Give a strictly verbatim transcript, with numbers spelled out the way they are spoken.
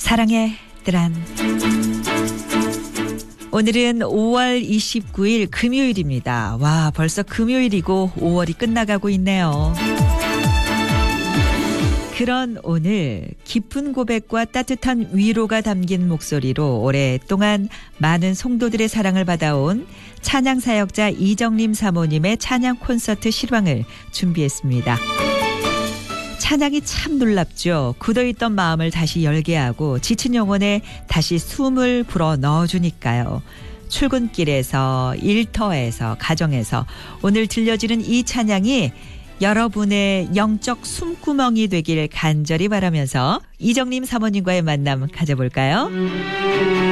사랑의 드란. 오늘은 오월 이십구일 금요일입니다. 와, 벌써 금요일이고 오월이 끝나가고 있네요. 그런 오늘 깊은 고백과 따뜻한 위로가 담긴 목소리로 오랫동안 많은 성도들의 사랑을 받아온 찬양 사역자 이정림 사모님의 찬양 콘서트 실황을 준비했습니다. 찬양이 참 놀랍죠. 굳어있던 마음을 다시 열게 하고 지친 영혼에 다시 숨을 불어 넣어주니까요. 출근길에서, 일터에서, 가정에서 오늘 들려지는 이 찬양이 여러분의 영적 숨구멍이 되길 간절히 바라면서 이정림 사모님과의 만남 가져볼까요?